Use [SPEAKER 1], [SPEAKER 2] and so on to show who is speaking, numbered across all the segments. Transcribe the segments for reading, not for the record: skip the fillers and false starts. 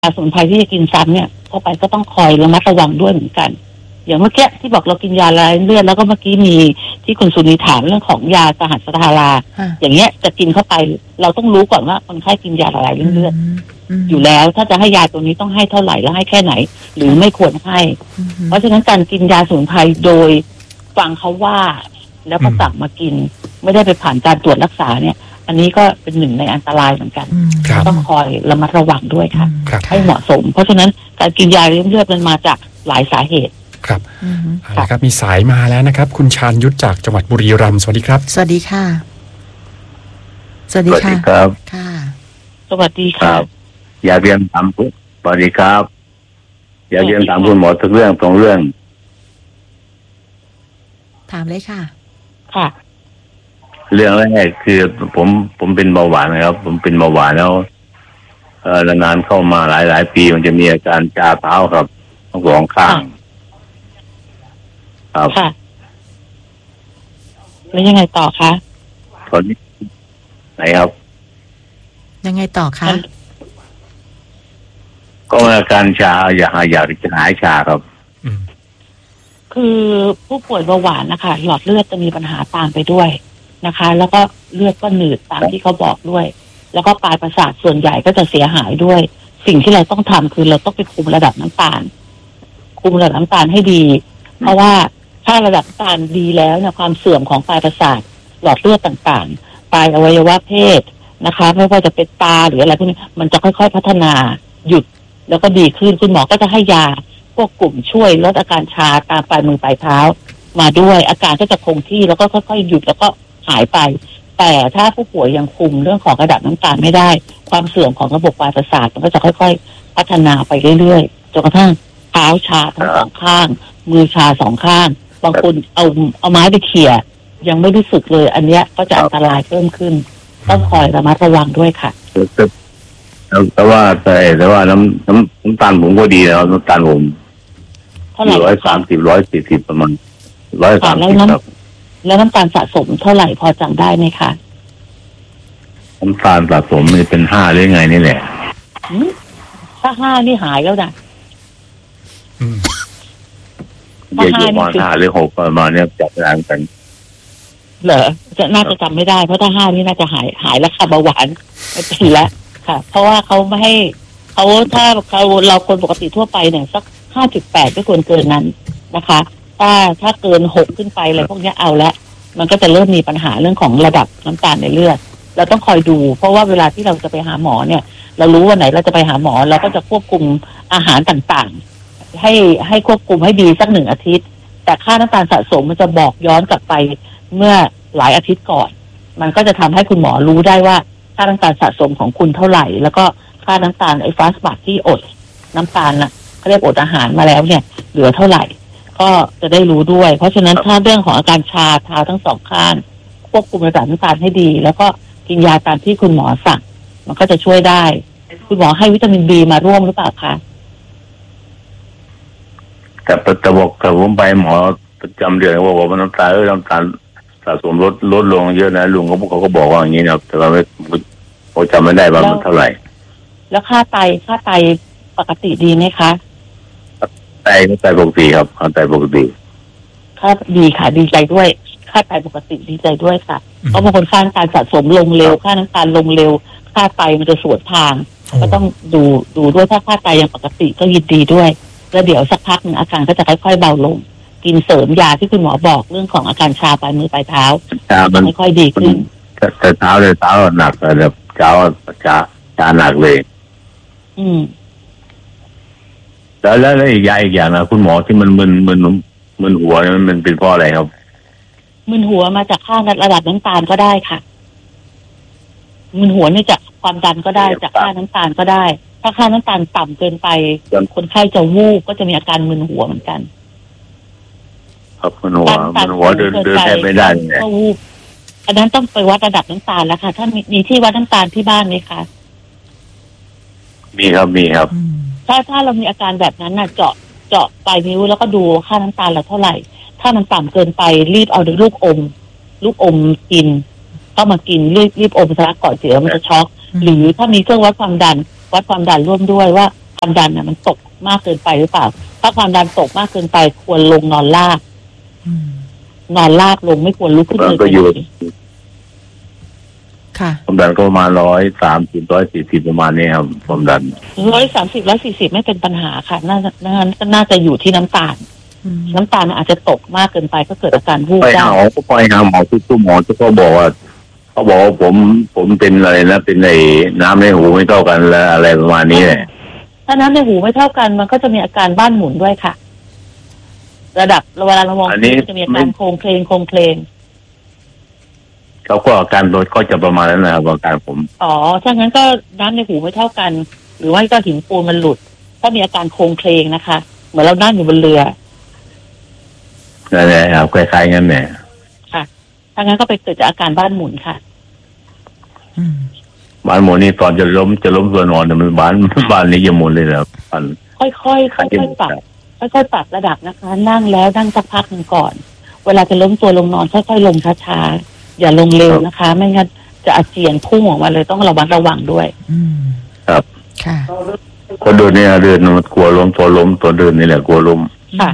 [SPEAKER 1] สมุนไพรที่จะกินซ้ำเนี่ยเข้าไปก็ต้องคอยระมัดระวังด้วยเหมือนกันอย่างเมื่อกี้ที่บอกเรากินยาละลายเลือดแล้วก็เมื่อกี้มีที่คุณสุนีถามเรื่องของยาสหัสทาราอย่างเงี้ยจะกินเข้าไปเราต้องรู้ก่อนว่าคนไข้กินยาละลายเลือดอยู่แล้วถ้าจะให้ยาตัวนี้ต้องให้เท่าไหร่แล้วให้แค่ไหนหรือไม่ควรให้เพราะฉะนั้นการกินยาสมุนไพรโดยฟังเขาว่าแล้วก็สั่งมากินไม่ได้ไปผ่านการตรวจรักษาเนี่ยอันนี้ก็เป็นหนึ่งในอันตรายเหมือนกันต้องคอยระมัดระวังด้วยค่ะให้เหมาะสมเพราะฉะนั้นการกินยาเลือดมันมาจากหลายสาเหตุ
[SPEAKER 2] ครับครับมีสายมาแล้วนะครับคุณชาญยุทธจากจังหวัดบุรีรัมย์สวัสดีครับ
[SPEAKER 3] สวัสดีค่ะ
[SPEAKER 4] สวัสดีครับ
[SPEAKER 3] ค่ะ
[SPEAKER 1] สวัสดีครับ
[SPEAKER 4] อยากเรียนถามคุณสวัสดีครับอยากเรียนถามคุณหมอทุกเรื่องตรงเรื่อง
[SPEAKER 3] ถามเลยค่ะ
[SPEAKER 1] ค่ะ
[SPEAKER 4] เรื่องแรกคือผมเป็นเบาหวานนะครับผมเป็นเบาหวานแล้วนานเข้ามาหลายปีมันจะมีอาการชาเท้าครับทั้งสองข้างครับ
[SPEAKER 1] ค่ะแล้วยังไงต่อคะ
[SPEAKER 4] ตอนนี้ไหนครับ
[SPEAKER 3] ยังไงต่อคะ
[SPEAKER 4] ก็อาการชาอยากจะหายชาครับ
[SPEAKER 1] คือผู้ป่วยเบาหวานนะคะหลอดเลือดจะมีปัญหาตามไปด้วยนะคะแล้วก็เลือดก็หนืดตามที่เขาบอกด้วยแล้วก็ปลายประสาทส่วนใหญ่ก็จะเสียหายด้วยสิ่งที่เราต้องทำคือเราต้องไปคุมระดับน้ำตาลให้ดีเพราะว่าถ้าระดับน้ำตาลดีแล้วเนี่ยความเสื่อมของปลายประสาทหลอดเลือดต่างๆปลายอวัยวะเพศนะคะไม่ว่าจะเป็นตาหรืออะไรพวกนี้มันจะค่อยๆพัฒนาหยุดแล้วก็ดีขึ้นคุณหมอก็จะให้ยาพวกกลุ่มช่วยลดอาการชาตามปลายมือปลายเท้ามาด้วยอาการก็จะคงที่แล้วก็ค่อยๆหยุดแล้วก็หายไปแต่ถ้าผู้ป่วยยังคุมเรื่องของระดับน้ำตาลไม่ได้ความเสื่อมของระบบปลายประสาทมันก็จะค่อยๆพัฒนาไปเรื่อยๆจนกระทั่งเท้าชาทั้งสองข้างมือชาสองข้างบางคนเอาไม้ไปเขี่ยยังไม่รู้สึกเลยอันเนี้ยก็จะอันตรายเพิ่มขึ้นต้องคอยระมัดระวังด้วยค่ะ
[SPEAKER 4] แต่ว่าน้ำตาลผมก็ดีแล้วน้ำตาลผม130 140ประมาณ130ครับ
[SPEAKER 1] แล้วน้ำตาลสะสมเท่าไหร่พอจำได้ไหมคะ
[SPEAKER 4] น้ำตาลสะสมมันเป็น5หรือไงนี่แหละ
[SPEAKER 1] ถ้า5นี่หายแล้วนะ
[SPEAKER 4] อยู่ประมาณ5หรือ6ประมาณนี้จับรางกัน
[SPEAKER 1] เหรอน่าจะจำไม่ได้เพราะถ้า5นี่น่าจะหายแล้วค่ะเบาหวานไม่เป็นแล้วค่ะเพราะว่าเขาไม่ให้เขาถ้าเราคนปกติทั่วไปเนี่ยสัก 5.8 ไม่ควรเกินนั้นนะคะถ้าเกิน6ขึ้นไปอะไรพวกนี้เอาละมันก็จะเริ่มมีปัญหาเรื่องของระดับน้ำตาลในเลือดเราต้องคอยดูเพราะว่าเวลาที่เราจะไปหาหมอเนี่ยเรารู้ว่าไหนเราจะไปหาหมอเราก็จะควบคุมอาหารต่างๆให้ควบคุมให้ดีสัก1 อาทิตย์แต่ค่าน้ำตาลสะสมมันจะบอกย้อนกลับไปเมื่อหลายอาทิตย์ก่อนมันก็จะทำให้คุณหมอรู้ได้ว่าค่าน้ำตาลสะสมของคุณเท่าไหร่แล้วก็ค่าน้ำตาลไอ้ฟาสต์บัตที่อดน้ำตาลน่ะเขาเรียกอดอาหารมาแล้วเนี่ยเหลือเท่าไหร่ก็จะได้รู้ด้วยเพราะฉะนั้นถ้าเรื่องของอาการชาเท้าทั้งสองข้างควบคุมระดับน้ำตาลให้ดีแล้วก็กินยาตามที่คุณหมอสั่งมันก็จะช่วยได้คุณหมอให้วิตามินบีมาร่วมหรือเปล่าคะ
[SPEAKER 4] แต่บอกแต่ผมไปหมอประจำเดือนเขาบอกว่าน้ำตาลสะสมลดลงเยอะนะลุงเขาก็บอกว่าอย่างนี้นะครับแต่ว่าผมจำไม่ได้ว่ามันเท่าไหร่
[SPEAKER 1] แล้วค่าไตปกติดีไหมคะ
[SPEAKER 4] ไตปกติครับไตปกติ
[SPEAKER 1] ค่าดีค่ะดีใจด้วยค่าไตปกติดีใจด้วยค่ะเพราะบางคนค่าน้ำตาลสะสมลงเร็วค่าน้ำตาลลงเร็วค่าไตมันจะสวนทางก็ต้องดูด้วยถ้าค่าไตยังปกติก็ยินดีด้วยแล้วเดี๋ยวสักพักนึงอาการก็จะค่อยๆเบาลงกินเสริมยาที่คุณหมอบอกเรื่องของอาการชาปลายมือปลายเท้ามันค่อยๆดีขึ้น
[SPEAKER 4] แต่เท้าหนักเลยแบบชาหนักเลยแล้วอีกอย่างนะคุณหมอที่มันมึนหัวมันเป็นเพราะอะไรครับ
[SPEAKER 1] มึนหัวมาจากค่าระดับน้ำตาลก็ได้ค่ะมึนหัวนี่จากความดันก็ได้จากค่าน้ำตาลก็ได้ถ้าค่าน้ำตาลต่ำเกินไปคนไข้จะวูบก็จะมีอาการมึนหัวเหมือนกัน
[SPEAKER 4] ครับมึนหัวเดินแทบไม่ได้เลย
[SPEAKER 1] ก็วูบอันนั้นต้องไปวัดระดับน้ำตาลแล้วค่ะถ้ามีที่วัดน้ำตาลที่บ้านไหมคะ
[SPEAKER 4] มีครับ
[SPEAKER 1] ถ้าเรามีอาการแบบนั้นน่ะเจาะปลายนิ้วแล้วก็ดูค่าน้ำตาลเราเท่าไหร่ถ้ามันต่ำเกินไปรีบเอาลูกอมกินก็มากินรีบอมซะก่อนเสียมันจะช็อกหรือถ้ามีเครื่องวัดความดันร่วมด้วยว่าความดันเนี่ยมันตกมากเกินไปหรือเปล่าถ้าความดันตกมากเกินไปควรลงนอนราบนอนราบลงไม่ควรลุกขึ้นเลย
[SPEAKER 3] ค่ะ
[SPEAKER 4] ความดันก็ประมาณ130-140ประมาณนี้ครับความดัน
[SPEAKER 1] 130-140ไม่เป็นปัญหาค่ะน่าจะอยู่ที่น้ำตาลมันอาจจะตกมากเกินไปก็เกิดอาการวูบได้
[SPEAKER 4] ไปหาหมอทุกหมอก็บอกว่าผมเป็นอะไรนะเป็นไอ้น้ำในหูไม่เท่ากันแล้วอะไรประมาณนี้แหละ
[SPEAKER 1] ถ้าน้ำในหูไม่เท่ากันมันก็จะมีอาการบ้านหมุนด้วยค่ะระดับเวลาเรามองจะมีอาการโคลงเพลง
[SPEAKER 4] เขาก็อาการก็จะประมาณนั้นนะครับอาการผม
[SPEAKER 1] ถ้างั้นก็น้ำในหูไม่เท่ากันหรือว่าก็หินปูนมันหลุดถ้ามีอาการโคลงเพลงนะคะเหมือนเรานั่งอยู่บนเรือ
[SPEAKER 4] นั่นแหละครับคล้ายๆงั้นแหละ
[SPEAKER 1] ค่ะถ้างั้นก็ไปเกิดจากอาการบ้านหมุนค่ะ
[SPEAKER 4] บ้านหมุนนี่ตอนจะล้มตัวนอนแต่มันบ้านนี้จะหมุนเลยครับ
[SPEAKER 1] ค่อยๆปรับระดับนะคะนั่งแล้วนั่งสักพักหนึ่งก่อนเวลาจะล้มตัวลงนอนค่อยๆลงช้าๆอย่าลงเร็วนะคะไม่งั้นจะอาเจียนพุ่งออกมาเลยต้องระวังด้วย
[SPEAKER 4] ครับ
[SPEAKER 3] ค่ะ
[SPEAKER 4] ก็เดินเนี่ยเดินมันกลัวล้มตัวเดินนี่แหละกลัวล้ม
[SPEAKER 1] ค่ะ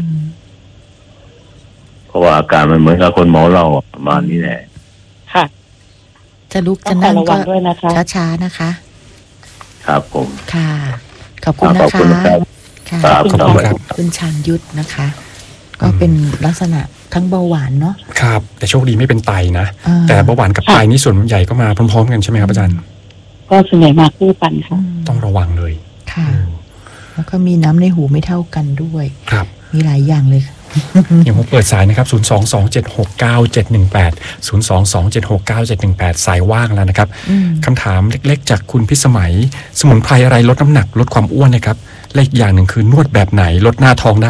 [SPEAKER 4] เพราะว่าอาการมันเหมือนกับคนเมาเหล้าประมาณนี้แหละ
[SPEAKER 1] ค่ะ
[SPEAKER 3] จะลุกจะนั่งก็ช้าๆนะคะ
[SPEAKER 4] ครับผม
[SPEAKER 3] ค่ะขอบคุณนะคะค่ะขอบคุณครับคุณชาญยุทธนะคะก็เป็นลักษณะทั้งเบาหวานเนาะ
[SPEAKER 2] ครับแต่โชคดีไม่เป็นไตนะแต่เบาหวานกับไตนี่ส่วนใหญ่ก็มาพร้อมๆกันใช่ไหมครับอาจารย์
[SPEAKER 1] ก็ส่วนใหญ่มาคู่กันค่ะ
[SPEAKER 2] ต้องระวังเลย
[SPEAKER 3] ค่ะแล้วก็มีน้ำในหูไม่เท่ากันด้วย
[SPEAKER 2] ครับ
[SPEAKER 3] มีหลายอย่างเลย
[SPEAKER 2] อย่างผมเปิดสายนะครับ022769718 022769718สายว่างแล้วนะครับคำถามเล็กๆจากคุณพิสมัยสมุนไพรอะไรลดน้ำหนักลดความอ้วนนะครับและอีกอย่างหนึ่งคือนวดแบบไหนลดหน้าท้องได้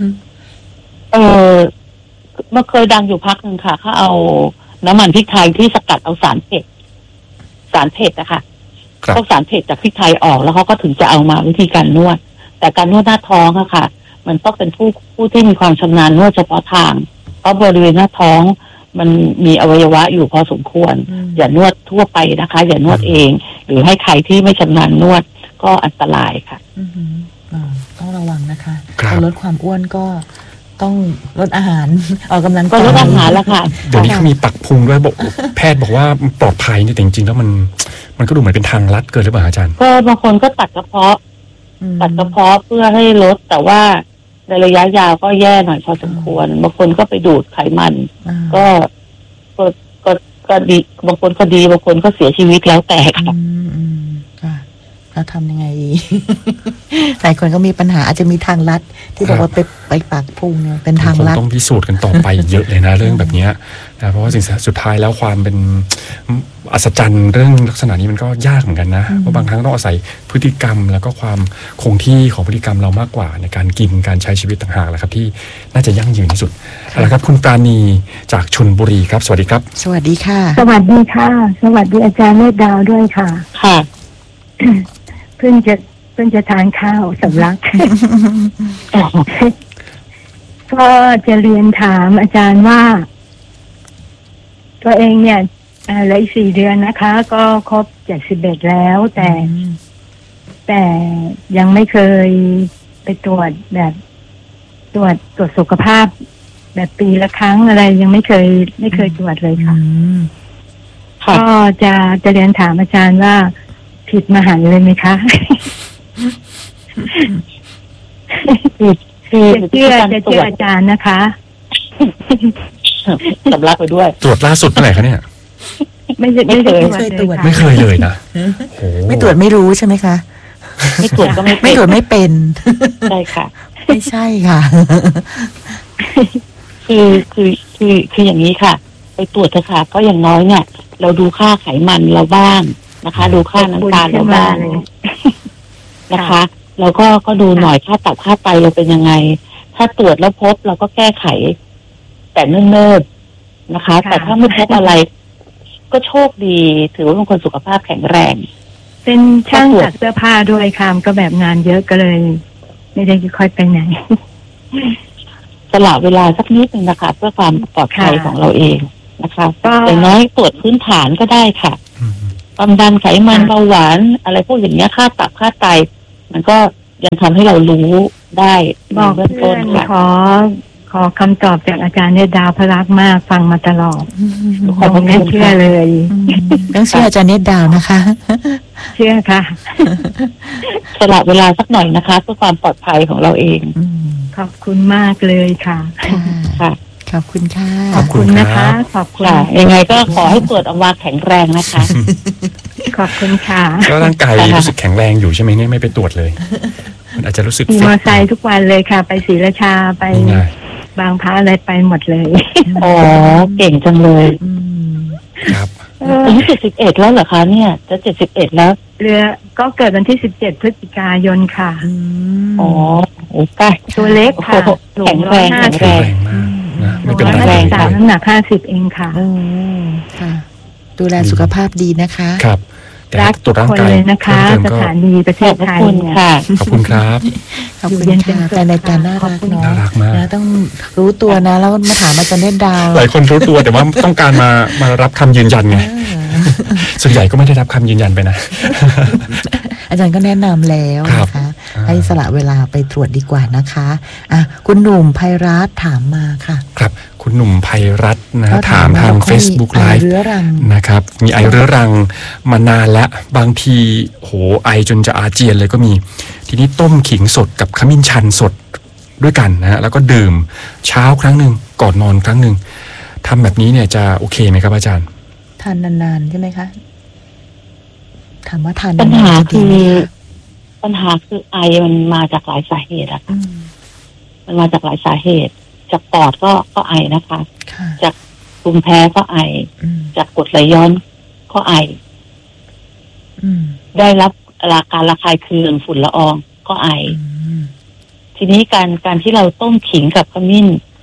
[SPEAKER 1] มันเคยดังอยู่พักหนึ่งค่ะเขาเอาน้ำมันพริกไทยที่สกัดเอาสารเผ็ดนะคะเขาสารเผ็ดจากพริกไทยออกแล้วเขาก็ถึงจะเอามาวิธีการนวดแต่การนวดหน้าท้องอะค่ะมันต้องเป็นผู้ที่มีความชำนาญนวดเฉพาะทางเพราะบริเวณหน้าท้องมันมีอวัยวะอยู่พอสมควรอย่านวดทั่วไปนะคะอย่านวดเองหรือให้ใครที่ไม่ชำนาญนวดก็อันตรายค่ะ
[SPEAKER 3] ต้องระวังนะคะลดความอ้วนก็ต้องลดอาหารออกกำลัง
[SPEAKER 1] ก็ลดอาหารแล้วค่ะ
[SPEAKER 2] เดี๋ยวนี้เขามีปักพุงด้วยบอกแพทย์บอกว่าปลอดภัยเนี่ยแต่จริงๆแล้วมันก็ดูเหมือนเป็นทางลัดเกินหรือเปล่าอาจารย์
[SPEAKER 1] ก็บางคนก็ตัดกระเพาะเพื่อให้ลดแต่ว่าในระยะยาวก็แย่หน่อยพอสมควรบางคนก็ไปดูดไขมันก็ดีบางคนก็ดีบางคนก็เสียชีวิตแล้วแต่ค่ะ
[SPEAKER 3] เราทำยังไงดีหลายคนก็มีปัญหาอาจจะมีทางลัดที่บอกว่าไปปากพุงเนี่ยเป็นทางลัด
[SPEAKER 2] ต้องพิสูจน์กันต่อไปเยอะเลยนะเรื่องแบบนี้นะเพราะว่าสิ่งสุดท้ายแล้วความเป็นอัศจรรย์เรื่องลักษณะนี้มันก็ยากเหมือนกันนะเพราะบางครั้งต้องอาศัยพฤติกรรมแล้วก็ความคงที่ของพฤติกรรมเรามากกว่าในการกินการใช้ชีวิตต่างหากแหละครับที่น่าจะยั่งยืนที่สุดเอาละครับคุณปราณีจากชลบุรีครับสวัสดีครับ
[SPEAKER 3] สวัสดีค่ะ
[SPEAKER 5] สวัสดีค่ะสวัสดีอาจารย์เมธดาวด้วยค่ะ
[SPEAKER 1] ค่ะ
[SPEAKER 5] เพิ่งจะทานข้าวสำลักก็จะเรียนถามอาจารย์ว่าตัวเองเนี่ยเหลืออีก4 เดือนนะคะก็ครบ71แล้วแต่ยังไม่เคยไปตรวจแบบตรวจสุขภาพแบบปีละครั้งอะไรยังไม่เคยตรวจเลยค่ะก็จะเรียนถามอาจารย์ว่าผิดมหันต์เลยไหมคะจะเชื่ออาจารย์นะคะ
[SPEAKER 1] สำลักไปด้วย
[SPEAKER 2] ตรวจล่าสุดเมื่อไหร่คะเนี่ย
[SPEAKER 5] ไม่เคยตรวจ
[SPEAKER 2] ไม่เคยเลยนะ
[SPEAKER 3] ไม่ตรวจไม่รู้ใช่ไหมคะ
[SPEAKER 1] ไม่ตรวจก็ไม่
[SPEAKER 3] ตรวจไม่เป็น
[SPEAKER 1] ใช่ค่ะ
[SPEAKER 3] ไม่ใช่ค่ะ
[SPEAKER 1] คืออย่างนี้ค่ะไปตรวจเถอะค่ะก็อย่างน้อยเนี่ยเราดูค่าไขมันเราบ้างนะคะดูค่าน้ำตาลเราบ้างนะคะแล้วก็ดูหน่อยค่าตับค่าไตเราเป็นยังไงถ้าตรวจแล้วพบเราก็แก้ไขแต่เนิ่นๆนะคะแต่ถ้าไม่พบอะไรก็โชคดีถือว่าเป็นคนสุขภาพแข็งแรง
[SPEAKER 5] เป็นช่างตัดเสื้อผ้าด้วยค่ะก็แบบงานเยอะก็เลยไม่ได้ค่อยไปไหน
[SPEAKER 1] สละเวลาสักนิดนึงนะคะเพื่อความปลอดภัยของเราเองนะคะอย่างน้อยตรวจพื้นฐานก็ได้ค่ะความดันไขมันเบาหวานอะไรพวกอย่างเงี้ยค่าตับค่าไตมันก็ยังทำให้เรารู้ได้
[SPEAKER 5] บอก
[SPEAKER 1] เบื้อง
[SPEAKER 5] เพื่
[SPEAKER 1] ต้
[SPEAKER 5] อน น
[SPEAKER 1] ค่ะ
[SPEAKER 5] ขอคำตอบจากอาจารย์เนี่ยดาวพรักษ์มากฟังมาตลอด
[SPEAKER 1] ขอบคุณ
[SPEAKER 5] ไม่เชื่อเลย
[SPEAKER 3] ต้องเชื่ออาจารย์เนตดาวนะคะ
[SPEAKER 5] เชื่อค่ะ
[SPEAKER 1] สละเวลาสักหน่อยนะคะเพื่อความปลอดภัยของเราเอง
[SPEAKER 5] ขอบคุณมากเลยค่ะ
[SPEAKER 1] ค่ะ
[SPEAKER 3] ขอบคุณค่ะ
[SPEAKER 2] ขอบคุณ
[SPEAKER 5] นะคะ
[SPEAKER 2] รับ
[SPEAKER 5] ขอบคุณ
[SPEAKER 1] ค่ะยังไงก็ขอให้ตรวจออกมาแข็งแรงนะคะ
[SPEAKER 5] ขอบคุณค่ะ
[SPEAKER 2] ก็ร่างกายรู้สึกแข็งแรงอยู่ใช่ไหมเนี่ยไม่ไปตรวจเลยมันอาจจะรู้สึก
[SPEAKER 5] ขี่มอ
[SPEAKER 2] ฟิ
[SPEAKER 5] เตอ
[SPEAKER 2] ต
[SPEAKER 5] ร์ไซค์ทุกวันเลยค่ะ ไปศรีราชาไป
[SPEAKER 2] นี่ไง
[SPEAKER 5] บางพระอะไรไปหมดเลย
[SPEAKER 1] อ๋อเก่งจังเลย
[SPEAKER 2] ครับ
[SPEAKER 1] อายุ71แล้วเหรอคะเนี่ยจะ71แล้ว
[SPEAKER 5] เรือก็เกิดวันที่17 พฤศจิกายนค่ะ
[SPEAKER 1] อ๋อโอ้ใกล้
[SPEAKER 5] ตัวเล็กค่ะ
[SPEAKER 1] แข็งแรงแข็ง
[SPEAKER 2] แข็
[SPEAKER 1] แรง ง
[SPEAKER 2] แรงมากนะไม่เป็น
[SPEAKER 5] ร้
[SPEAKER 2] ไร
[SPEAKER 5] อย
[SPEAKER 2] เล
[SPEAKER 5] ห้าสิ
[SPEAKER 2] ย
[SPEAKER 5] บสามน้ำหนัก50 เองค่ะ
[SPEAKER 3] โอ้ค่ะ ดูแลสุขภาพดีนะคะ
[SPEAKER 2] ครับแต่
[SPEAKER 5] รัก
[SPEAKER 2] ตรวจร่าง
[SPEAKER 5] คน
[SPEAKER 2] กาย
[SPEAKER 5] เลยนะคะ
[SPEAKER 2] เพิ่ม
[SPEAKER 5] ส
[SPEAKER 2] เติมก็
[SPEAKER 5] ถานีประเท
[SPEAKER 1] ขอ
[SPEAKER 5] ศ
[SPEAKER 1] บพระ
[SPEAKER 5] ไทย
[SPEAKER 1] คุณ
[SPEAKER 5] เนี่ย
[SPEAKER 1] ค่ะ
[SPEAKER 2] ขอบคุณครับ
[SPEAKER 3] ขอบคุณค่ะแต่รายการน่ารักเนาะ
[SPEAKER 2] น่ารักมาก
[SPEAKER 3] นะต้องรู้ตัวนะ แล้วมาถามอาจารย์เนตดาว
[SPEAKER 2] หลายคนรู้ตัวแต่ว่าต้องการมารับคำยืนยันไง ส่วนใหญ่ก็ไม่ได้รับคำยืนยันไปนะ
[SPEAKER 3] อาจารย์ก็แนะนำแล้ว
[SPEAKER 2] ครับ
[SPEAKER 3] นะคะ
[SPEAKER 2] อ่า
[SPEAKER 3] ให้สละเวลาไปตรวจดีกว่านะคะอ่ะคุณหนุ่มไพรัตน์ถามมาค่ะ
[SPEAKER 2] ครับคุณหนุ่มไพรัตน์นะ
[SPEAKER 3] ก็
[SPEAKER 2] ถามทาง Facebook
[SPEAKER 3] ไอ
[SPEAKER 2] Live
[SPEAKER 3] เรื้อรัง
[SPEAKER 2] นะครับมีไอเรื้อรังมานานและบางทีโหไอจนจะอาเจียนเลยก็มี ทีนี้ต้มขิงสดกับขมิ้นชันสดด้วยกันนะฮะแล้วก็ดื่มเช้าครั้งหนึ่งก่อนนอนครั้งหนึ่งทำแบบนี้เนี่ยจะโอเคไหมครับอาจารย์
[SPEAKER 3] ทานนานๆใช่ไหมคะถามว่าทาน
[SPEAKER 1] ปัญ
[SPEAKER 3] นาน
[SPEAKER 1] หา
[SPEAKER 3] ๆจะดี
[SPEAKER 1] คือ
[SPEAKER 3] ไหมคะ
[SPEAKER 1] ปัญหาคือไอมันมาจากหลายสาเหตุอะค่ะ
[SPEAKER 3] อืม
[SPEAKER 1] มันมาจากหลายสาเหตุ จากปอดก็ไอนะคะ
[SPEAKER 3] ค่ะ
[SPEAKER 1] จากภูมิแพ้ก็ไอ
[SPEAKER 3] อืม
[SPEAKER 1] จากกรดไหลย้อนก็ไอ
[SPEAKER 3] อืม
[SPEAKER 1] ได้รับการระคายเคืองฝุ่นละอองก็ไอ
[SPEAKER 3] อืม
[SPEAKER 1] ทีนี้การที่เราต้มขิงกับขมิ้น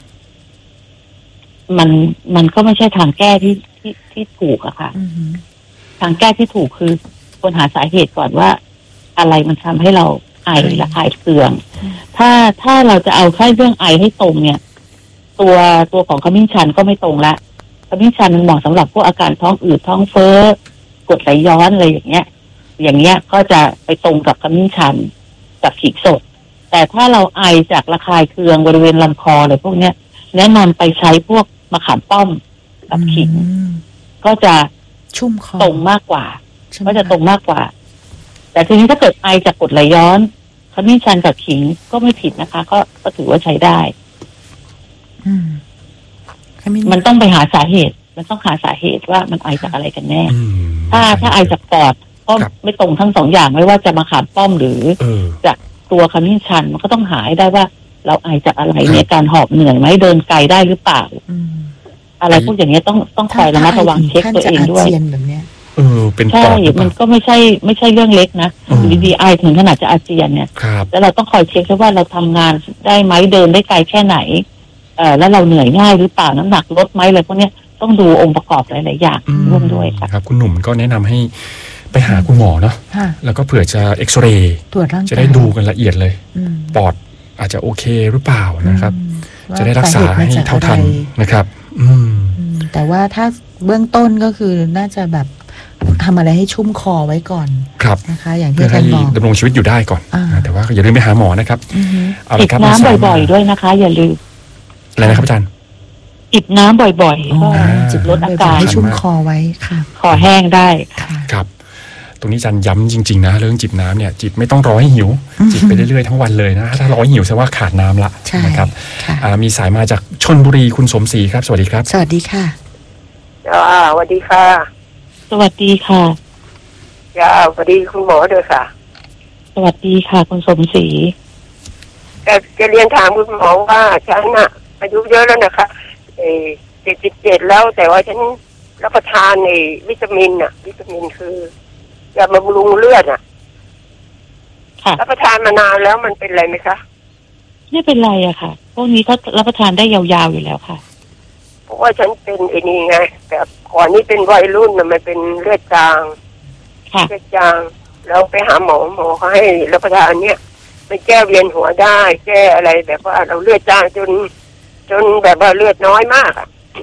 [SPEAKER 1] มันก็ไม่ใช่ทางแก้ที่ถูกอะค่ะ
[SPEAKER 3] อืม
[SPEAKER 1] ทางแก้ที่ถูกคือควรหาสาเหตุก่อนว่า อะไรมันทำให้เราไอระคายเคือง ถ้าเราจะเอาแค่เรื่องไอให้ตรงเนี่ย ตัวของขมิ้นชันก็ไม่ตรงละขมิ้นชันมันเหมาะสำหรับพวกอาการท้องอืดท้องเฟ้อกรดไหลย้อนอะไรอย่างเงี้ย อย่างเงี้ยก็จะไปตรงกับขมิ้นชันกับขิงสด แต่ถ้าเราไอจากระคายเคืองบริเวณลำคออะไรพวกเนี้ยแนะนำไปใช้พวกมะขามป้อมกับขิง
[SPEAKER 3] อืม
[SPEAKER 1] ก็จะ
[SPEAKER 3] ชุ่มคอ
[SPEAKER 1] ตรงมากกว่า
[SPEAKER 3] ใช่ไหม
[SPEAKER 1] ก็จะตรงมากกว่า แต่ทีนี้ถ้าเกิดไอจากกรดไหลย้อนขมิ้นชันกับขิงก็ไม่ผิดนะคะ ก็ถือว่าใช้ได้
[SPEAKER 3] อืมขมิ้น
[SPEAKER 1] มันต้องไปหาสาเหตุ มันต้องหาสาเหตุว่ามันไอจากอะไรกันแน่
[SPEAKER 2] อืม
[SPEAKER 1] ถ้าไอจากปอดก็
[SPEAKER 2] ครับ
[SPEAKER 1] ไม่ตรงทั้งสองอย่างไม่ว่าจะมาขามป้อมหรือ
[SPEAKER 2] เออ
[SPEAKER 1] จากตัวขมิ้นชันมันก็ต้องหาให้ได้ว่า เราไอจากอะไรเนี่ยการหอบเหนื่อยไหมเดินไกลได้หรือเปล่า
[SPEAKER 3] อืม
[SPEAKER 1] อะไรพวกอย่างเงี้ยต้องคอยระมัดระวังเช็คตัวเองด้วย
[SPEAKER 3] ขั้นจะอาเจียนแบบเนี้ย
[SPEAKER 2] เออเป็นป
[SPEAKER 1] ใช่
[SPEAKER 2] อดหรือเป
[SPEAKER 1] มั
[SPEAKER 2] ล่าน
[SPEAKER 1] ก็ไม่ใช่เรื่องเล็กนะ
[SPEAKER 2] อืม
[SPEAKER 1] อยู่ดีๆไอถึงขนาดจะอาเจียนเนี่ย
[SPEAKER 2] ครับ
[SPEAKER 1] แล้วเราต้องคอยเช็คด้วยว่าเราทำงานได้ไหมเดินได้ไกลแค่ไหนแล้วเราเหนื่อยง่ายหรือเปล่าน้ำหนักลดไหมอะไรพวกเนี้ยต้องดูองค์ประกอบหลายๆอย่างร่วมด้วยค่ะ
[SPEAKER 2] ครับคุณหนุ่มก็แนะนำให้ไปหาคุณหมอเนาะ
[SPEAKER 3] ค่ะ
[SPEAKER 2] แล้วก็เผื่อจะเอ็กซเรย์
[SPEAKER 3] ตรวจร่างกาย
[SPEAKER 2] จะได้ดูกันละเอียดเลย
[SPEAKER 3] อืม
[SPEAKER 2] ปอดอาจจะโอเคหรือเปล่านะครับ
[SPEAKER 3] อืม
[SPEAKER 2] จะได้รักษา
[SPEAKER 3] ว่
[SPEAKER 2] ให้
[SPEAKER 3] สตุมจก
[SPEAKER 2] เท่าทัน
[SPEAKER 3] อะไร
[SPEAKER 2] นะครับ อืม
[SPEAKER 3] อืมแต่ว่าถ้าเบื้องต้นก็คือน่าจะแบบทำอะไรให้ชุ่มคอไว้ก่อน
[SPEAKER 2] ครับ
[SPEAKER 3] นะคะ อย่างที่
[SPEAKER 2] เพื่อ
[SPEAKER 3] อาจา
[SPEAKER 2] ให้
[SPEAKER 3] รย์บอก
[SPEAKER 2] ดำรงชีวิตอยู่ได้ก่อน
[SPEAKER 3] อ่า
[SPEAKER 2] แต่ว่าอย่าลืมไปหาหมอนะครับ
[SPEAKER 3] อือฮึ
[SPEAKER 2] เอา
[SPEAKER 1] จิ
[SPEAKER 2] ละ
[SPEAKER 1] บ
[SPEAKER 2] ครับ
[SPEAKER 1] น้ำ
[SPEAKER 2] มา
[SPEAKER 1] บ่อยๆด้วยนะคะ อย่าลืม
[SPEAKER 2] อะไรนะครับอาจารย์
[SPEAKER 1] จิบน้ำบ่อยๆก็
[SPEAKER 3] จิบ
[SPEAKER 1] ลดอาการ
[SPEAKER 3] ให้ชุ่มคอไว้ค่ะ
[SPEAKER 1] คอแห้งได้ค่ะ
[SPEAKER 3] ค่ะ
[SPEAKER 2] ครับ ตรงนี้อาจารย์ย้ำจริงๆนะเรื่องจิบน้ำเนี่ยจิบไม่ต้องรอให้หิว จิบไปเรื่อยๆทั้งวันเลยนะถ้ารอให้หิวแสดงว่าขาดน้ำละ
[SPEAKER 3] ใช่
[SPEAKER 2] นะครับ
[SPEAKER 3] ค่ะ
[SPEAKER 2] มีสายมาจากชลบุรีคุณสมศรีครับสวัสดีครับ
[SPEAKER 3] สวัสดีค่ะ
[SPEAKER 6] สวัสดีค่ะ
[SPEAKER 1] สวัสดีค่ะ
[SPEAKER 6] สวัสดีคุณหมอด้วยค่ะ
[SPEAKER 1] สวัสดีค่ะคุณสมศรี
[SPEAKER 6] แต่จะเรียนถามคุณหมอว่าฉันน่ะอายุเยอะแล้วนะคะ77แล้วแต่ว่าฉันรับประทานวิตามินวิตามินคือยาบำรุงเลือด
[SPEAKER 1] ค่ะ
[SPEAKER 6] รับประทานมานานแล้วมันเป็นไรไหมคะ
[SPEAKER 1] ไม่เป็นไรอะค่ะ พวกนี้เขารับประทานได้ยาวๆอยู่แล้วค่ะ
[SPEAKER 6] เพราะว่าฉันเป็นนี่ไงแต่ก่อนนี้เป็นวัยรุ่นมันเป็นเลือดจาง
[SPEAKER 1] ค่ะ
[SPEAKER 6] เลือดจางแล้วไปหาหมอเขาให้รับประทานเนี่ยไปแก้เวียนหัวได้แก้อะไรแบบว่าเราเลือดจางจนแบบว่าเลือดน้อยมาก
[SPEAKER 1] ค่ะ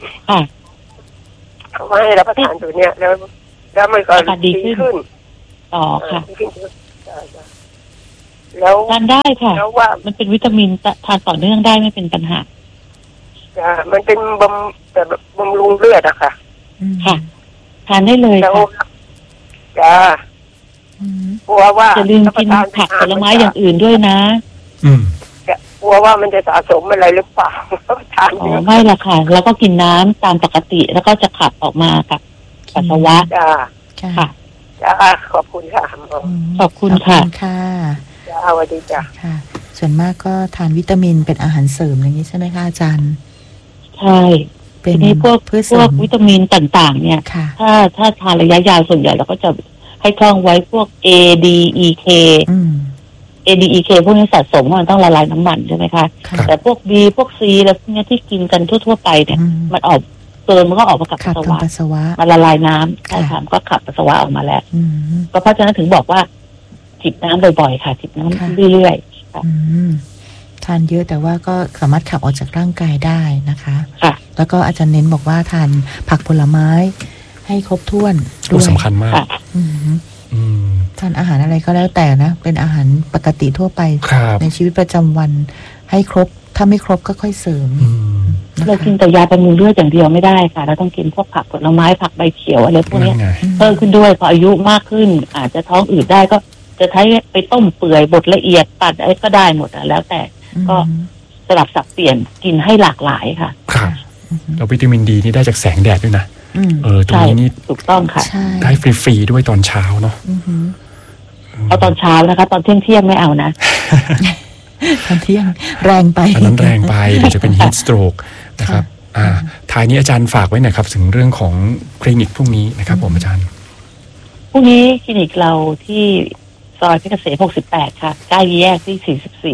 [SPEAKER 6] เขาให้รับประทานตัวเนี้ยแล้วมันก็ดีขึ้น
[SPEAKER 1] ต่อค่ะ
[SPEAKER 6] ดีขึ้นแล้ว
[SPEAKER 1] ทานได้ค่ะ
[SPEAKER 6] แล้วว่า
[SPEAKER 1] มันเป็นวิตามินทานต่อเนื่องได้ไม่เป็นปัญหา
[SPEAKER 6] มันเป็นแบบบำรุงเลือดอะค่ะ
[SPEAKER 1] ค่ะ ทานได้เลย
[SPEAKER 6] แล้ว
[SPEAKER 1] ค่ะ
[SPEAKER 6] จ้าก ลัวว่า
[SPEAKER 1] จะลืมกินผักผลไม้อย่างอื่นด้วยนะ
[SPEAKER 6] กลัวว่ามันจะสะสมอะไรหรือเปล่าทาน
[SPEAKER 1] อ๋
[SPEAKER 6] เย
[SPEAKER 1] อ
[SPEAKER 6] อะ
[SPEAKER 1] ไม่ละค่ะ แล้วก็กินน้ำตามปกติแล้วก็จะขับออกมากับปัสสาวะ
[SPEAKER 6] จ้า
[SPEAKER 1] ค่ะ
[SPEAKER 6] จ้าขอบคุณค่ะหมอ
[SPEAKER 1] ขอบคุณค่ะ
[SPEAKER 3] ค่ะ
[SPEAKER 6] จ้าสวัสดีจ้า
[SPEAKER 3] ค่ะ ส่วนมากก็ทานวิตามินเป็นอาหารเสริมอย่างนี้ใช่ไหมคะอาจารย์
[SPEAKER 1] ใช่
[SPEAKER 3] เป็
[SPEAKER 1] ที
[SPEAKER 3] น
[SPEAKER 1] นี้พวก
[SPEAKER 3] เพื่อเส
[SPEAKER 1] พ
[SPEAKER 3] ริ
[SPEAKER 1] วก
[SPEAKER 3] ม
[SPEAKER 1] วิตามินต่างๆ เนี่ย
[SPEAKER 3] ค่ะ
[SPEAKER 1] ถ้าทานระยะยาวส่วนใหญ่เราก็จะให้ท่องไว้พวก A D E K A D E K พวกนี้สะสมมันต้องละลายน้ำมันใช่ไหมคะ
[SPEAKER 3] ค่ะ
[SPEAKER 1] แต่พวก B พวก C แล้วพวกนี้ที่กินกันทั่วๆไปเนี่ย มันออกเกินมันก็ออกมากับ
[SPEAKER 3] ขั
[SPEAKER 1] ปั
[SPEAKER 3] บ
[SPEAKER 1] สสาวะ
[SPEAKER 3] ทางปัสสาวะ
[SPEAKER 1] มันละลายน้ำใช่ค่ะก็ขับปัสสาวะออกมาแล้ว
[SPEAKER 3] อืม
[SPEAKER 1] ก็เพราะฉะนั้นถึงบอกว่าจิบน้ำบ่อยๆค่ะจิบน้
[SPEAKER 3] ค่ะ
[SPEAKER 1] ำเรื่อย
[SPEAKER 3] อืมทานเยอะแต่ว่าก็สามารถขับออกจากร่างกายได้นะคะ
[SPEAKER 1] ๆค่ะ
[SPEAKER 3] แล้วก็อาจารย์เน้นบอกว่าทานผักผลไม้ให้ครบถ้วนด้
[SPEAKER 2] ตัว
[SPEAKER 3] วย
[SPEAKER 2] สำคัญมาก
[SPEAKER 1] ค่ะ
[SPEAKER 3] อืม
[SPEAKER 2] อืม
[SPEAKER 3] ทานอาหารอะไรก็แล้วแต่นะ เป็นอาหารปกติทั่วไป
[SPEAKER 2] ครับ
[SPEAKER 3] ในชีวิตประจำวันให้ครบ ถ้าไม่ครบก็ค่อยเสริม
[SPEAKER 2] อืม
[SPEAKER 3] นะคะ
[SPEAKER 1] เรากินแต่ยาบำรุงเลือดอย่างเดียวไม่ได้ค่ะเราต้องกินพวกผักผลไม้ผักใบเขียวอะไรพวก
[SPEAKER 2] นั่
[SPEAKER 1] นี้
[SPEAKER 2] นไง
[SPEAKER 1] เพิ่มขึ้นด้วยพออายุมากขึ้น อาจจะท้องอืดได้ก็จะใช้ไปต้มเปื่อยบดละเอียดตัดอะไรก็ได้หมดแล้วแต่ ก็ สลับสับเปลี่ยนกินให้หลากหลายค่ะ
[SPEAKER 2] ครับแล้ววิตามินดีนี่ได้จากแสงแดดด้วยนะ
[SPEAKER 3] อืม
[SPEAKER 2] ตรง
[SPEAKER 1] ใช่
[SPEAKER 2] นี้นี่
[SPEAKER 1] ถูกต้องค่ะ
[SPEAKER 3] ใช่
[SPEAKER 2] ได้ฟรีๆด้วยตอนเช้าเนาะ
[SPEAKER 3] อือหือ
[SPEAKER 1] เอาตอนเช้านะคะ ตอนเที่ยงไม่เอานะ
[SPEAKER 3] ตอนเที่ยงแรงไป
[SPEAKER 2] อันนั้นแรงไปเดี๋ยวจะเป็น heat stroke นะครับท้ายนี้อาจารย์ฝากไว้หน่อยครับถึงเรื่องของคลินิกพรุ่งนี้นะครับผมอาจารย์
[SPEAKER 1] พรุ่งนี้คลินิกเราที่ซอยเพชรเกษม68 ค่ะใกล้แยกที่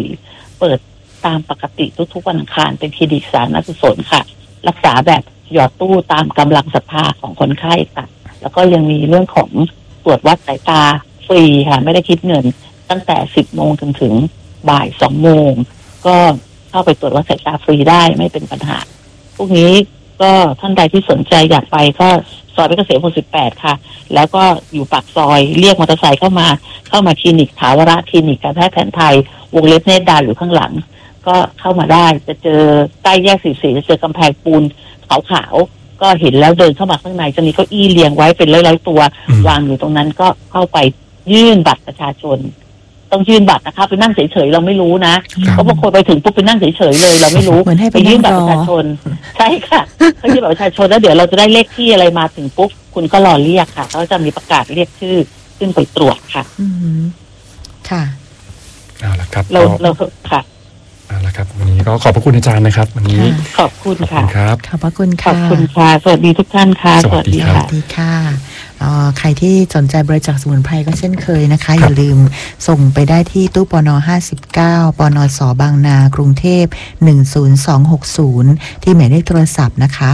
[SPEAKER 1] 44 เปิดตามปกติทุกๆวันอังคารเป็นคลินิกสาธารณสุขค่ะ รักษาแบบหยอดตู้ตามกำลังศรัทธาของคนไข้ค่ะ แล้วก็ยังมีเรื่องของตรวจวัดสายตาฟรีค่ะ ไม่ได้คิดเงินตั้งแต่ 10 โมงถึงบ่าย 2 โมง ก็เข้าไปตรวจวัดสายตาฟรีได้ไม่เป็นปัญหา พวกนี้ก็ท่านใดที่สนใจอยากไปก็ซอยเพชรเกษม68 ค่ะ แล้วก็อยู่ปากซอยเรียกมอเตอร์ไซค์เข้ามาคลินิกถาวรคลินิกการแพทย์แผนไทยวงเล็บเนตรดาอยู่ข้างหลัง ก็เข้ามาได้จะเจอใต้แยก44จะเจอกำแพงปูนขาวๆก็เห็นแล้วเดินเข้ามาข้างในจะมีเก้าอี้เรียงไว้เป็นร้อยๆตัว วางอยู่ตรงนั้นก็เข้าไปยื่นบัตรประชาชน ต้องยื่นบัตรนะคะไปนั่งเฉยๆเราไม่รู้นะเพราะบางคนไปถึงปุ๊บไปนั่งเฉยๆเลยเราไม่รู้
[SPEAKER 3] เหมือนให้ไป
[SPEAKER 1] ยื่นบัตร
[SPEAKER 3] นั่
[SPEAKER 1] ป
[SPEAKER 3] งรอ
[SPEAKER 1] ระชาชนใช่ค่ะเขายื่นบัตรประชาชนแล้วเดี๋ยวเราจะได้เลขที่อะไรมาถึงปุ๊บคุณก็รอเรียกค่ะเขาจะมีประกาศเรียกชื่อขึ้นไปตรวจค่ะ
[SPEAKER 3] อืมค่ะ
[SPEAKER 2] เอาละครับ
[SPEAKER 1] เราค่ะ
[SPEAKER 2] เอาละครับวันนี้ก็ขอบพระคุณอาจารย์นะครับวันนี้
[SPEAKER 1] ขอบคุณ
[SPEAKER 2] ขอบคุ
[SPEAKER 1] ค่ะ
[SPEAKER 2] ณครับ
[SPEAKER 3] ขอบพระคุณ
[SPEAKER 1] ขอ
[SPEAKER 3] ค่ะ
[SPEAKER 1] บคุณค่ะสวัสดีทุกท่านค่ะ
[SPEAKER 2] สวัสดีครับ
[SPEAKER 3] สวัสดีค่ะใครที่สนใจบริจาคสมุนไพรก็เช่นเคยนะคะ อย่าลืมส่งไปได้ที่ตู้ปน59ปนสบางนากรุงเทพ10260ที่หมายเลขโทรศัพท์นะคะ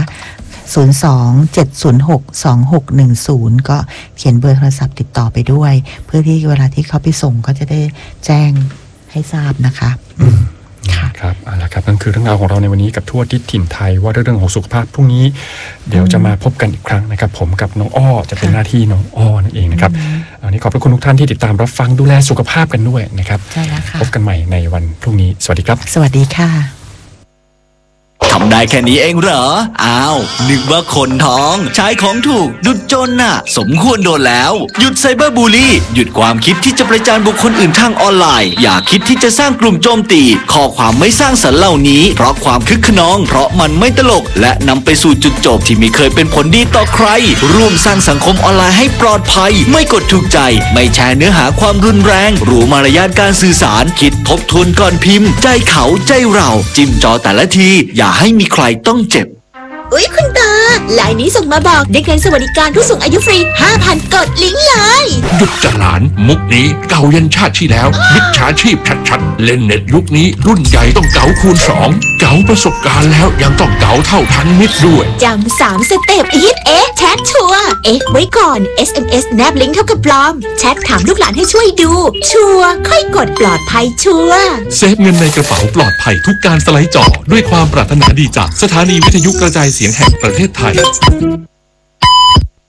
[SPEAKER 3] 02-706-2610ก็เขียนเบอร์โทรศัพท์ติดต่อไปด้วย เพื่อที่เวลาที่เขาไปส่งก็จะได้แจ้งให้ทราบนะคะค่ะ
[SPEAKER 2] ครับเอาละครับนั่นคือเรื่องราวของเราในวันนี้กับทั่วทิศถิ่นไทยว่าเรื่องของสุขภาพพรุ่งนี้เดี๋ยวจะมาพบกันอีกครั้งนะครับผมกับน้องอ้อจะเป็นหน้าที่น้องอ้อนั่นเองนะครับวันนี้ขอบพระคุณทุกท่านที่ติดตามรับฟังดูแลสุขภาพกันด้วยนะครับ
[SPEAKER 3] ใช่แล้วค่ะ
[SPEAKER 2] พบกันใหม่ในวันพรุ่งนี้สวัสดีครับ
[SPEAKER 3] สวัสดีค่ะ
[SPEAKER 7] ทำได้แค่นี้เองเหรอ อ้าว นึกว่าคนท้อง ใช้ของถูก ดุจจนน่ะ สมควรโดนแล้ว หยุดไซเบอร์บูลลี่ หยุดความคิดที่จะประจานบุคคลอื่นทางออนไลน์ อย่าคิดที่จะสร้างกลุ่มโจมตี ข้อความไม่สร้างสรรค์เหล่านี้ เพราะความคึกขนอง เพราะมันไม่ตลก และนำไปสู่จุดจบที่ไม่เคยเป็นผลดีต่อใคร ร่วมสร้างสังคมออนไลน์ให้ปลอดภัย ไม่กดถูกใจ ไม่แชร์เนื้อหาความรุนแรง รู้มารยาทการสื่อสาร คิดทบทวนก่อนพิมพ์ ใจเขาใจเราจิ้มจอแต่ละที อย่าให้มีใครต้องเจ็บ
[SPEAKER 8] อุ๊ยคุณตาไลน์นี้ส่งมาบอกเด็กเรียนสวัสดิการผู้สูงอายุฟรี 5,000 กดลิงก์เลย
[SPEAKER 9] หยุดจะหลานมุกนี้เก่ายันชาติที่แล้วมิจฉาชีพชัดๆเล่นเน็ตยุคนี้รุ่นใหญ่ต้องเก๋าคูณ2เก๋าประสบการณ์แล้วยังต้องเก๋าเท่าทันมิตรด้วย
[SPEAKER 8] จำ3 สเต็ปอีทแชทชัวร์ไว้ก่อน SMS แนบลิงก์เท่ากับปลอมแชทถามลูกหลานให้ช่วยดูชัวร์ค่อยกดปลอดภัยชัวร์
[SPEAKER 9] เซฟเงินในกระเป๋าปลอดภัยทุกการสไลด์จอด้วยความปรารถนาดีจากสถานีวิทยุกระจายเสียงแห่งประเทศไทย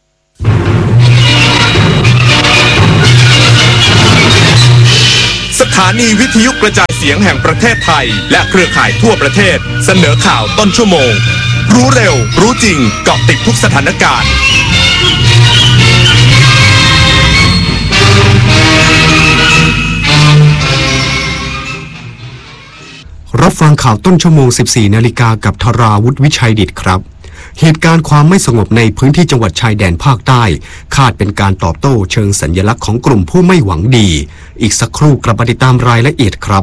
[SPEAKER 10] สถถานีวิทยุกระจายเสียงแห่งประเทศไทยและเครือข่ายทั่วประเทศเสนอข่าวต้นชั่วโมงรู้เร็วรู้จริงเกาะติดทุกสถานการณ์
[SPEAKER 11] รับฟังข่าวต้นชั่วโมง 14 นาฬิกากับธราวุฒิวิชัยดิษฐ์ครับเหตุการณ์ความไม่สงบในพื้นที่จังหวัดชายแดนภาคใต้คาดเป็นการตอบโต้เชิงสัญลักษณ์ของกลุ่มผู้ไม่หวังดีอีกสักครู่กลับมาติดตามรายละเอียดครับ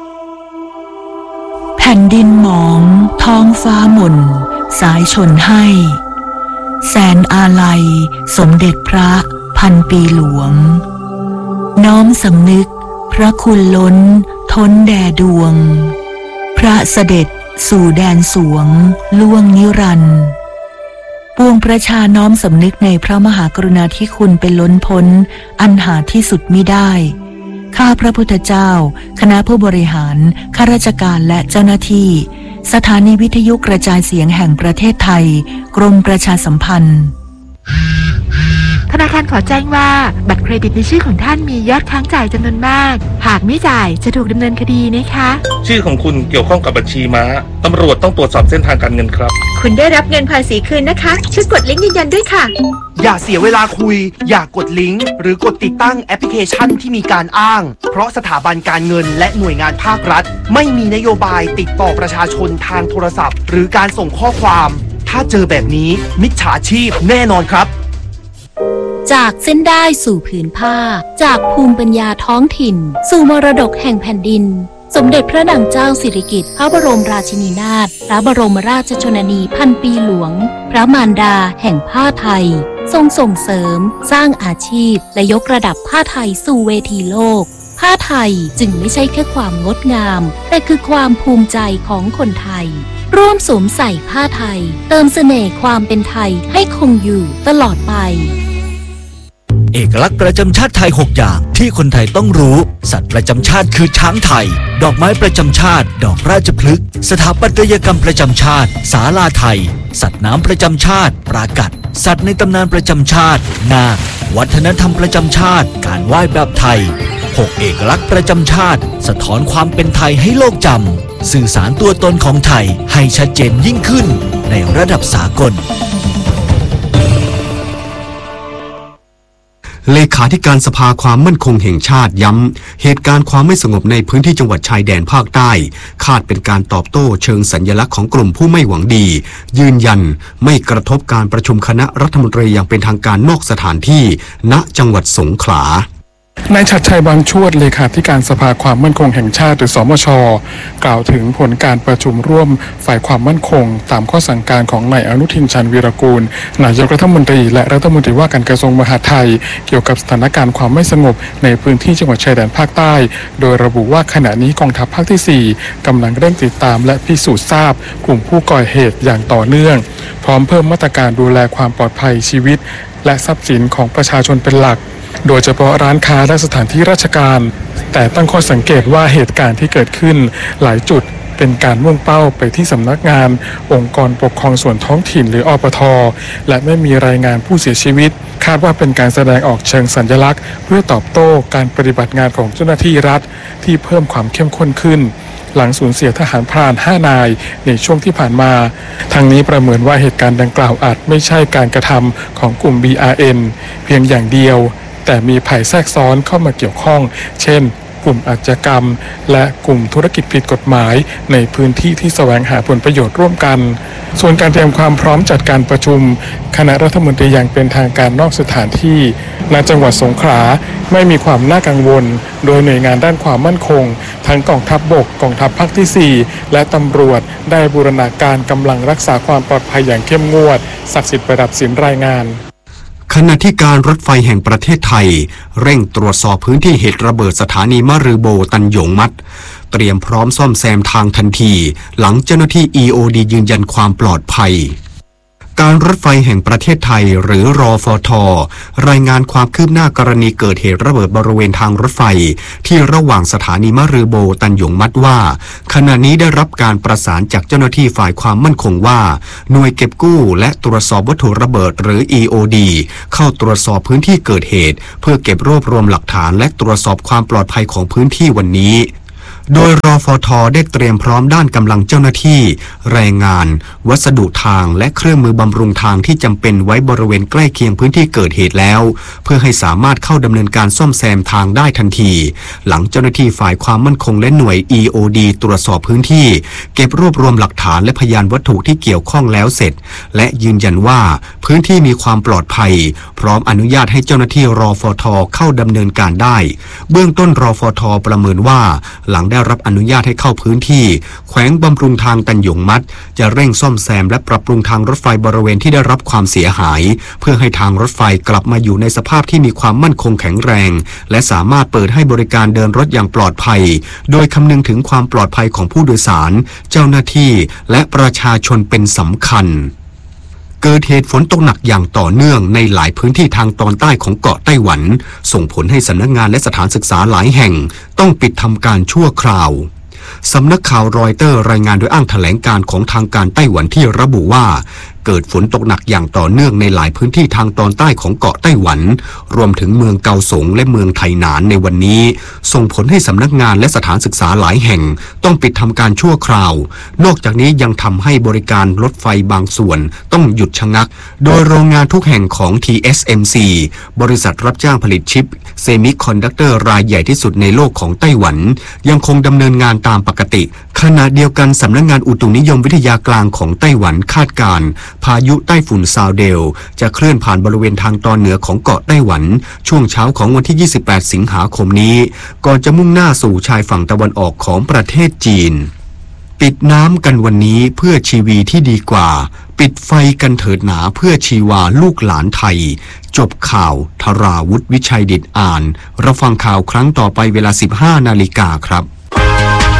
[SPEAKER 12] แผ่นดินหมองท้องฟ้าหม่นสายชนให้แสนอาลัยสมเด็จพระพันปีหลวงน้อมสำนึกพระคุณล้นท้นแด่ดวงพระเสด็จสู่แดนสวงล่วงนิรันดร์ปวงประชาน้อมสำนึกในพระมหากรุณาธิคุณเป็นล้นพ้นอันหาที่สุดมิได้ข้าพระพุทธเจ้าคณะผู้บริหารข้าราชการและเจ้าหน้าที่สถานีวิทยุกระจายเสียงแห่งประเทศไทยกรมประชาสัมพันธ์
[SPEAKER 13] ธนาคารขอแจ้งว่าบัตรเครดิตในชื่อของท่านมียอดค้างจ่ายจำนวนมากหากไม่จ่ายจะถูกดำเนินคดีนะคะ
[SPEAKER 14] ชื่อของคุณเกี่ยวข้องกับบัญชีม้าตำรวจต้องตรวจสอบเส้นทางการเงินครับ
[SPEAKER 13] คุณได้รับเงินภาษีคืนนะคะช่วยกดลิงก์ยืนยันด้วยค่ะ
[SPEAKER 15] อย่าเสียเวลาคุยอย่ากดลิงก์หรือกดติดตั้งแอปพลิเคชันที่มีการอ้างเพราะสถาบันการเงินและหน่วยงานภาครัฐไม่มีนโยบายติดต่อประชาชนทางโทรศัพท์หรือการส่งข้อความถ้าเจอแบบนี้มิจฉาชีพแน่นอนครับ
[SPEAKER 16] จากเส้นได้สู่ผืนผ้าจากภูมิปัญญาท้องถิ่นสู่มรดกแห่งแผ่นดินสมเด็จพระนางเจ้าสิริกิติ์พระบรมราชินีนาถพระบรมราชชนนีพันปีหลวงพระมารดาแห่งผ้าไทยทรงส่งเสริมสร้างอาชีพและยกระดับผ้าไทยสู่เวทีโลกผ้าไทยจึงไม่ใช่แค่ความงดงามแต่คือความภูมิใจของคนไทยร่วมสวมใส่ผ้าไทยเติมเสน่ห์ความเป็นไทยให้คงอยู่ตลอดไป
[SPEAKER 7] เอกลักษณ์ประจำชาติไทย6อย่างที่คนไทยต้องรู้สัตว์ประจำชาติคือช้างไทยดอกไม้ประจำชาติดอกราชพฤกษ์สถาปัตยกรรมประจำชาติศาลาไทยสัตว์น้ำประจำชาติปรากัดสัตว์ในตำนานประจำชาตินาควัฒนธรรมประจำชาติการไหว้แบบไทย6เอกลักษณ์ประจำชาติสะท้อนความเป็นไทยให้โลกจำสื่อสารตัวตนของไทยให้ชัดเจนยิ่งขึ้นในระดับสากล
[SPEAKER 11] เลขาธิการสภาความมั่นคงแห่งชาติย้ำเหตุการณ์ความไม่สงบในพื้นที่จังหวัดชายแดนภาคใต้คาดเป็นการตอบโต้เชิงสัญลักษณ์ของกลุ่มผู้ไม่หวังดียืนยันไม่กระทบการประชุมคณะรัฐมนตรีอย่างเป็นทางการนอกสถานที่ณจังหวัดสงขลานายชัดชัยบางชวดเลขาธิการสภาความมั่นคงแห่งชาติหรือสมช.กล่าวถึงผลการประชุมร่วมฝ่ายความมั่นคงตามข้อสั่งการของนายอนุทินชาญวีรกูลนายกรัฐมนตรีและรัฐมนตรีว่าการกระทรวงมหาดไทยเกี่ยวกับสถานการณ์ความไม่สงบในพื้นที่จังหวัดชายแดนภาคใต้โดยระบุว่าขณะนี้กองทัพภาคที่4กำลังเร่งติดตามและพิสูจน์ทราบกลุ่มผู้ก่อเหตุอย่างต่อเนื่องพร้อมเพิ่มมาตรการดูแลความปลอดภัยชีวิตและทรัพย์สินของประชาชนเป็นหลักโดยเฉพาะร้านค้าและสถานที่ราชการแต่ตั้งข้อสังเกตว่าเหตุการณ์ที่เกิดขึ้นหลายจุดเป็นการมุ่งเป้าไปที่สำนักงานองค์กรปกครองส่วนท้องถิ่นหรืออปท.และไม่มีรายงานผู้เสียชีวิตคาดว่าเป็นการแสดงออกเชิงสัญลักษณ์เพื่อตอบโต้การปฏิบัติงานของเจ้าหน้าที่รัฐที่เพิ่มความเข้มข้นขึ้นหลังสูญเสียทหารพราน5 นายในช่วงที่ผ่านมาทางนี้ประเมินว่าเหตุการณ์ดังกล่าวอาจไม่ใช่การกระทำของกลุ่ม BRN เพียงอย่างเดียวแต่มีภัยแทรกซ้อนเข้ามาเกี่ยวข้องเช่นกลุ่มอาชญากรรมและกลุ่มธุรกิจผิดกฎหมายในพื้นที่ที่แสวงหาผลประโยชน์ร่วมกันส่วนการเตรียมความพร้อมจัดการประชุมคณะรัฐมนตรีอย่างเป็นทางการนอกสถานที่ณจังหวัดสงขลาไม่มีความน่ากังวลโดยหน่วยงานด้านความมั่นคงทั้งกองทัพบกกองทัพภาคที่4และตำรวจได้บูรณาการกำลังรักษาความปลอดภัยอย่างเข้มงวดศักดิ์สิทธิ์ประดับศิลป์รายงานขณะที่การรถไฟแห่งประเทศไทยเร่งตรวจสอบพื้นที่เหตุระเบิดสถานีมะรือโบตันหยงมัดเตรียมพร้อมซ่อมแซมทางทันทีหลังเจ้าหน้าที่ EOD ยืนยันความปลอดภัยการรถไฟแห่งประเทศไทยหรือรฟท.รายงานความคืบหน้ากรณีเกิดเหตุระเบิดบริเวณทางรถไฟที่ระหว่างสถานีมะรือโบตันหยงมัดว่าขณะนี้ได้รับการประสานจากเจ้าหน้าที่ฝ่ายความมั่นคงว่าหน่วยเก็บกู้และตรวจสอบวัตถุระเบิดหรือ EOD เข้าตรวจสอบพื้นที่เกิดเหตุเพื่อเก็บรวบรวมหลักฐานและตรวจสอบความปลอดภัยของพื้นที่วันนี้โดยรฟท.ได้เตรียมพร้อมด้านกำลังเจ้าหน้าที่แรงงานวัสดุทางและเครื่องมือบำรุงทางที่จำเป็นไว้บริเวณใกล้เคียงพื้นที่เกิดเหตุแล้วเพื่อให้สามารถเข้าดำเนินการซ่อมแซมทางได้ทันทีหลังเจ้าหน้าที่ฝ่ายความมั่นคงและหน่วย EOD ตรวจสอบพื้นที่เก็บรวบรวมหลักฐานและพยานวัตถุที่เกี่ยวข้องแล้วเสร็จและยืนยันว่าพื้นที่มีความปลอดภัยพร้อมอนุญาตให้เจ้าหน้าที่รฟท.เข้าดำเนินการได้เบื้องต้นรฟท.ประเมินว่าหลังได้รับอนุญาตให้เข้าพื้นที่แขวงบำรุงทางตันหยงมัดจะเร่งซ่อมแซมและปรับปรุงทางรถไฟบริเวณที่ได้รับความเสียหายเพื่อให้ทางรถไฟกลับมาอยู่ในสภาพที่มีความมั่นคงแข็งแรงและสามารถเปิดให้บริการเดินรถอย่างปลอดภัยโดยคำนึงถึงความปลอดภัยของผู้โดยสารเจ้าหน้าที่และประชาชนเป็นสำคัญเกิดเหตุฝนตกหนักอย่างต่อเนื่องในหลายพื้นที่ทางตอนใต้ของเกาะไต้หวันส่งผลให้สำนักงานและสถานศึกษาหลายแห่งต้องปิดทำการชั่วคราวสำนักข่าวรอยเตอร์รายงานโดยอ้างแถลงการของทางการไต้หวันที่ระบุว่าเกิดฝนตกหนักอย่างต่อเนื่องในหลายพื้นที่ทางตอนใต้ของเกาะไต้หวันรวมถึงเมืองเกาสงและเมืองไถหนานในวันนี้ส่งผลให้สำนักงานและสถานศึกษาหลายแห่งต้องปิดทำการชั่วคราวนอกจากนี้ยังทำให้บริการรถไฟบางส่วนต้องหยุดชะงักโดยโรงงานทุกแห่งของ TSMC บริษัทรับจ้างผลิตชิปเซมิคอนดักเตอร์รายใหญ่ที่สุดในโลกของไต้หวันยังคงดำเนินงานตามปกติขณะเดียวกันสำนักงานอุตุนิยมวิทยากลางของไต้หวันคาดการณ์พายุไต้ฝุ่นซาวเดลจะเคลื่อนผ่านบริเวณทางตอนเหนือของเกาะไต้หวันช่วงเช้าของวันที่ 28 สิงหาคมนี้ก่อนจะมุ่งหน้าสู่ชายฝั่งตะวันออกของประเทศจีนปิดน้ำกันวันนี้เพื่อชีวีที่ดีกว่าปิดไฟกันเถิดหนาเพื่อชีวาลูกหลานไทยจบข่าวธราวุฒิวิชัยดิษฐ์อ่านรับฟังข่าวครั้งต่อไปเวลา 15 นาฬิกาครับ